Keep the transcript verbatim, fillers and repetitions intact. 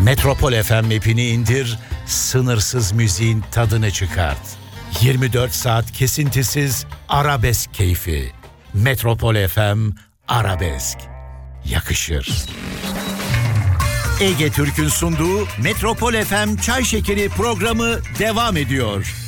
Metropol F M app'ini indir, sınırsız müziğin tadını çıkart. yirmi dört saat kesintisiz arabesk keyfi. Metropol F M Arabesk. Yakışır. Ege Türk'ün sunduğu Metropol F M Çay Şekeri programı devam ediyor.